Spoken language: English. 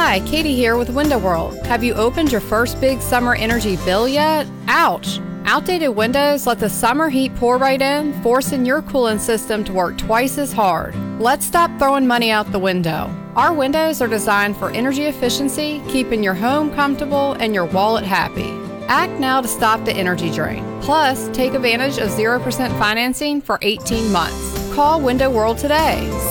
Hi, Katie here with Window World. Have you opened your first big summer energy bill yet? Ouch! Outdated windows let the summer heat pour right in, forcing your cooling system to work twice as hard. Let's stop throwing money out the window. Our windows are designed for energy efficiency, keeping your home comfortable and your wallet happy. Act now to stop the energy drain. Plus, take advantage of 0% financing for 18 months. Call Window World today,